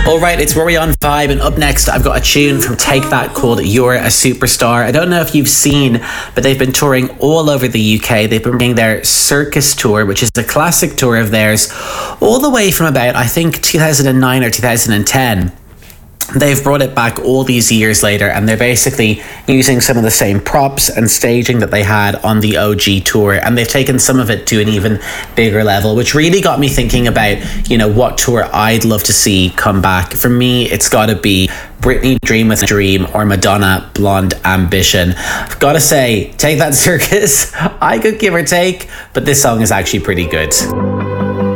All right, it's Rory on Vibe, and up next I've got a tune from Take That called You're a Superstar. I don't know if you've seen, but they've been touring all over the UK. They've been bringing their Circus Tour, which is a classic tour of theirs, all the way from about, I think, 2009 or 2010. They've brought it back all these years later, and they're basically using some of the same props and staging that they had on the OG tour, and they've taken some of it to an even bigger level, which really got me thinking about, what tour I'd love to see come back. For me, it's got to be Britney Dream with a Dream or Madonna Blonde Ambition. I've got to say, Take That Circus, I could give or take, but this song is actually pretty good.